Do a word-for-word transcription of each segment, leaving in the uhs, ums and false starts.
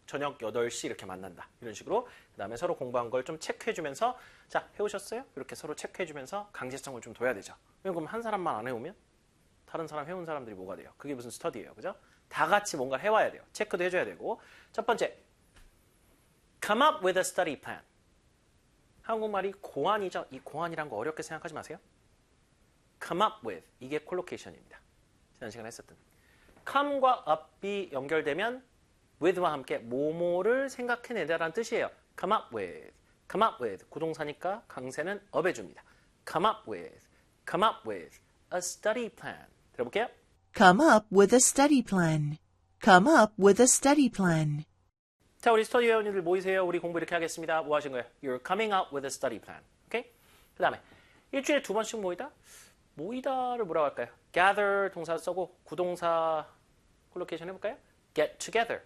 저녁 여덟 시 이렇게 만난다. 이런 식으로 그 다음에 서로 공부한 걸 좀 체크해주면서 자, 해오셨어요? 이렇게 서로 체크해주면서 강제성을 좀 둬야 되죠. 그럼 한 사람만 안 해오면 다른 사람 해온 사람들이 뭐가 돼요? 그게 무슨 스터디예요. 그죠? 다 같이 뭔가 해와야 돼요. 체크도 해줘야 되고. 첫 번째, come up with a study plan. 한국말이 고안이죠. 이 고안이란 거 어렵게 생각하지 마세요. come up with, 이게 콜로케이션입니다. 지난 시간에 했었던. come과 up이 연결되면 with와 함께 뭐뭐를 생각해내다라는 뜻이에요. come up with, come up with. 구동사니까 강세는 up 해줍니다. come up with, come up with a study plan. 들어볼게요. Come up with a study plan. Come up with a study plan. 자, 우리 스터디 회원님들 모이세요. 우리 공부 이렇게 하겠습니다. 뭐 하신 거예요? You're coming up with a study plan. 오케이? 그 다음에 일주일에 두 번씩 모이다? 모이다를 뭐라고 할까요? gather 동사 쓰고 구동사 콜로케이션 해볼까요? get together.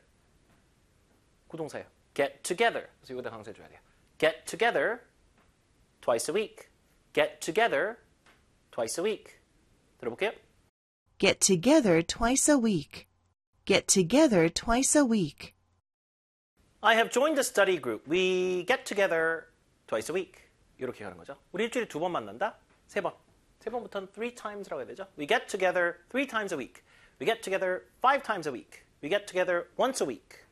구동사예요. get together. 그래서 이거다 강조해 줘야 돼요. get together twice a week. get together twice a week. 들어볼게요. Get together twice a week. Get together twice a week. I have joined the study group. We get together twice a week. 이렇게 가는 거죠. 우리 일주일에 두 번 만난다? 세 번. 세 번부터는 three times라고 해야 되죠. We get together three times a week. We get together five times a week. We get together once a week.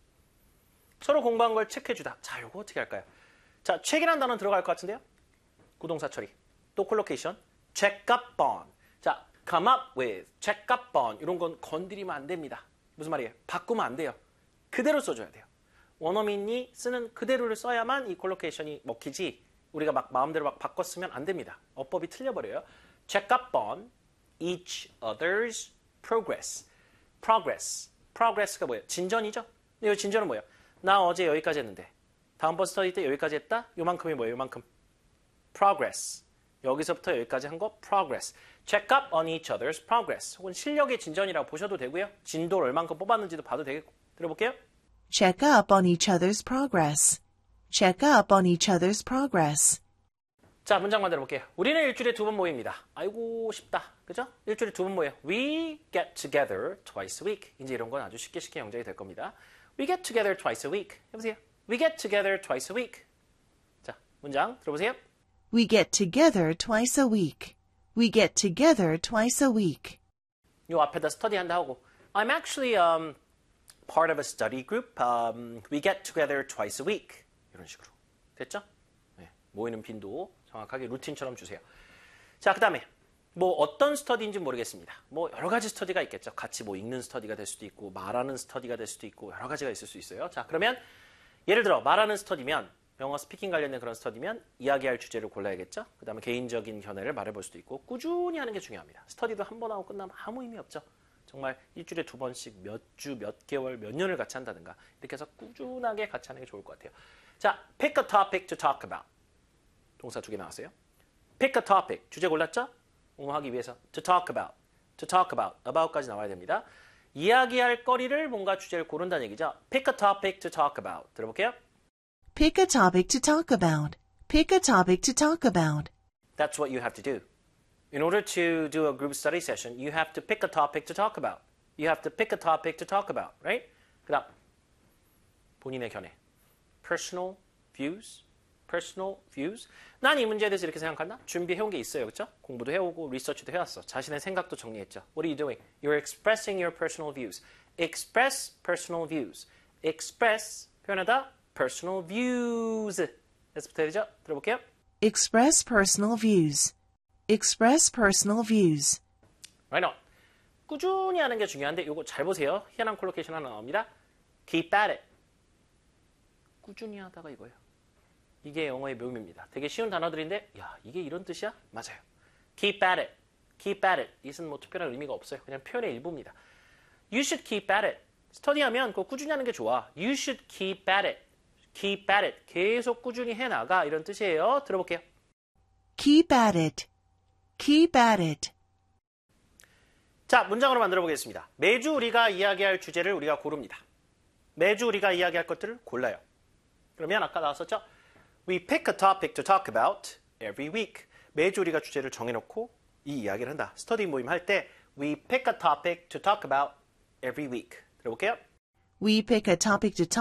서로 공부한 걸 체크해주다. 자, 이거 어떻게 할까요? 자, check이라는 단어는 들어갈 것 같은데요. 구동사 처리. 또 콜로케이션. check up on. 자, come up with, check up on. 이런 건 건드리면 안 됩니다. 무슨 말이에요? 바꾸면 안 돼요. 그대로 써줘야 돼요. 원어민이 쓰는 그대로를 써야만 이 콜로케이션이 먹히지 우리가 막 마음대로 막 바꿨으면 안 됩니다. 어법이 틀려버려요. check up on each other's progress. progress. progress가 뭐예요? 진전이죠? 근데 이 진전은 뭐예요? 나 어제 여기까지 했는데 다음번 스터디 때 여기까지 했다? 요만큼이 뭐예요? 요만큼. progress. 여기서부터 여기까지 한 거 progress. check up on each other's progress. 혹은 실력의 진전이라고 보셔도 되고요. 진도를 얼만큼 뽑았는지도 봐도 되겠고. 들어볼게요. Check up on each other's progress. Check up on each other's progress. 자, 문장 만들어 볼게요. 우리는 일주일에 두 번 모입니다. 아이고 쉽다. 그죠? 일주일에 두 번 모여요. We get together twice a week. 이제 이런 건 아주 쉽게 쉽게 영작이 될 겁니다. We get together twice a week. 해보세요. We get together twice a week. 자, 문장 들어보세요. We get together twice a week. We get together twice a week. 요 앞에다 스터디 한다 하고 I'm actually um, part of a study group. Um, we get together twice a week. 이런 식으로. 됐죠? 네, 모이는 빈도 정확하게 루틴처럼 주세요. 자, 그 다음에 뭐 어떤 스터디인지 모르겠습니다. 뭐 여러 가지 스터디가 있겠죠. 같이 뭐 읽는 스터디가 될 수도 있고 말하는 스터디가 될 수도 있고 여러 가지가 있을 수 있어요. 자, 그러면 예를 들어 말하는 스터디면 영어 스피킹 관련된 그런 스터디면 이야기할 주제를 골라야겠죠. 그 다음에 개인적인 견해를 말해볼 수도 있고 꾸준히 하는 게 중요합니다. 스터디도 한 번 하고 끝나면 아무 의미 없죠. 정말 일주일에 두 번씩 몇 주, 몇 개월, 몇 년을 같이 한다든가 이렇게 해서 꾸준하게 같이 하는 게 좋을 것 같아요. 자, pick a topic to talk about. 동사 두 개 나왔어요. pick a topic. 주제 골랐죠? 응용하기 위해서 to talk about. to talk about. about까지 나와야 됩니다. 이야기할 거리를 뭔가 주제를 고른다는 얘기죠. pick a topic to talk about. 들어볼게요. Pick a topic to talk about. Pick a topic to talk about. That's what you have to do. In order to do a group study session, you have to pick a topic to talk about. You have to pick a topic to talk about, right? 그 다음, 본인의 견해. Personal views. Personal views. 난 이 문제에 대해서 이렇게 생각한다? 준비해온 게 있어요, 그렇죠? 공부도 해오고 리서치도 해왔어. 자신의 생각도 정리했죠. What are you doing? You're expressing your personal views. Express personal views. Express, 표현하다, personal views. 에서 붙어야 되죠? 들어볼게요. Express personal views. Express personal views. Right on. 꾸준히 하는 게 중요한데 이거 잘 보세요. 희한한 콜로케이션 하나 나옵니다. Keep at it. 꾸준히 하다가 이거예요. 이게 영어의 묘미입니다. 되게 쉬운 단어들인데 야 이게 이런 뜻이야? 맞아요. Keep at it. Keep at it. 이것은 뭐 특별한 의미가 없어요. 그냥 표현의 일부입니다. You should keep at it. 스터디하면 그거 꾸준히 하는 게 좋아. You should keep at it. Keep at it. 계속 꾸준히 해나가 이런 뜻이에요. 들어볼게요. Keep at it. Keep at it. 자, 문장으로 만들어 보겠습니다. 매주 우리가 이야기할 주제를 우리가 고릅니다. 매주 우리가 이야기할 것들을 골라요. 그러면 아까 나왔었죠? We pick a topic to talk about every week. 매주 우리가 주제를 정해놓고 이 이야기를 한다. 스터디 모임 할 때 We pick a topic to talk about every week. 들어볼게요. We pick a topic to talk